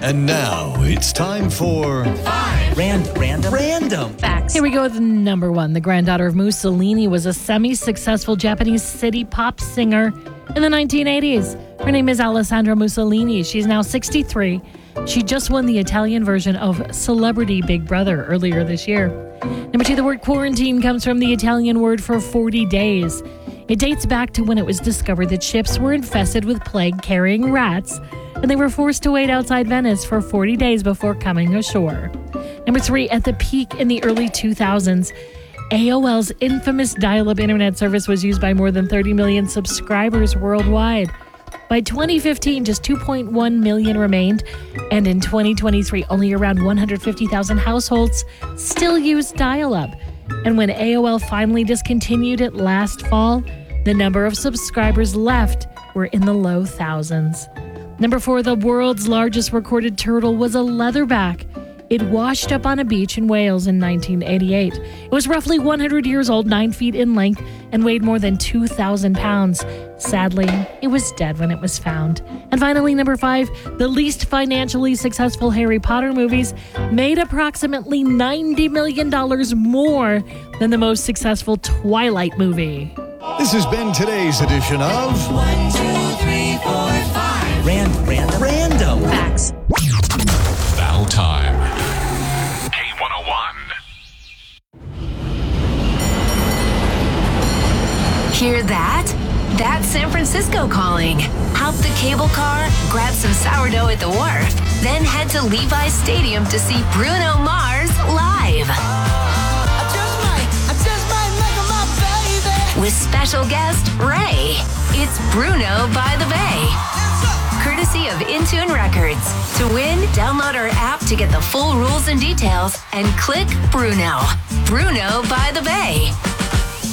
And now it's time for Random Facts. Here we go with number one. The granddaughter of Mussolini was a semi-successful Japanese city pop singer in the 1980s. Her name is Alessandra Mussolini. She's now 63. She just won the Italian version of Celebrity Big Brother earlier this year. Number two, the word quarantine comes from the Italian word for 40 days. It dates back to when it was discovered that ships were infested with plague-carrying rats, and they were forced to wait outside Venice for 40 days before coming ashore. Number three, at the peak in the early 2000s, AOL's infamous dial-up internet service was used by more than 30 million subscribers worldwide. By 2015, just 2.1 million remained, and in 2023, only around 150,000 households still use dial-up. And when AOL finally discontinued it last fall, the number of subscribers left were in the low thousands. Number four, the world's largest recorded turtle was a leatherback. It washed up on a beach in Wales in 1988. It was roughly 100 years old, 9 feet in length, and weighed more than 2,000 pounds. Sadly, it was dead when it was found. And finally, number five, the least financially successful Harry Potter movies made approximately $90 million more than the most successful Twilight movie. This has been today's edition of 1, 2, 3, 4, 5. Random Facts. Battle time. K101. Hear that? That's San Francisco calling. Hop the cable car, grab some sourdough at the wharf, then head to Levi's Stadium to see Bruno Mars live. I just might make her my baby. With special guest Ray. It's Bruno by the Bay. Courtesy of Intune Records. To win, download our app to get the full rules and details and click Bruno. Bruno by the Bay.